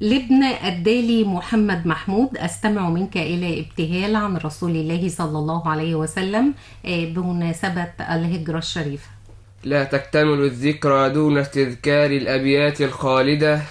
لابن الدالي محمد محمود، أستمع منك إلى ابتهال عن رسول الله صلى الله عليه وسلم بمناسبة الهجرة الشريفة. لا تكتمل الذكرى دون استذكار الأبيات الخالدة.